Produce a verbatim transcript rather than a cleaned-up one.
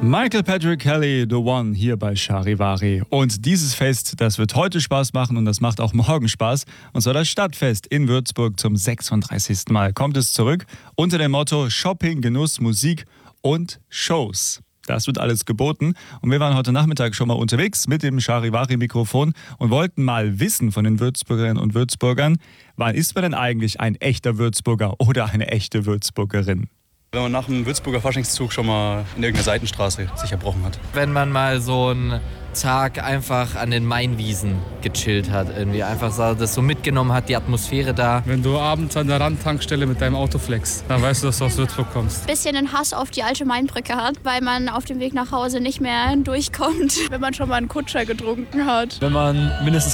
Michael Patrick Kelly, The One, hier bei Charivari. Und dieses Fest, das wird heute Spaß machen und das macht auch morgen Spaß. Und zwar das Stadtfest in Würzburg zum sechsunddreißigsten Mal. Kommt es zurück unter dem Motto Shopping, Genuss, Musik und Shows. Das wird alles geboten. Und wir waren heute Nachmittag schon mal unterwegs mit dem Charivari-Mikrofon und wollten mal wissen von den Würzburgerinnen und Würzburgern, wann ist man denn eigentlich ein echter Würzburger oder eine echte Würzburgerin? Wenn man nach dem Würzburger Faschingszug schon mal in irgendeiner Seitenstraße sich erbrochen hat. Wenn man mal so einen Tag einfach an den Mainwiesen gechillt hat, irgendwie einfach so, das so mitgenommen hat, die Atmosphäre da. Wenn du abends an der Randtankstelle mit deinem Auto flexst, dann weißt du, dass du aus Würzburg kommst. Bisschen den Hass auf die alte Mainbrücke hat, weil man auf dem Weg nach Hause nicht mehr durchkommt. Wenn man schon mal einen Kutscher getrunken hat. Wenn man mindestens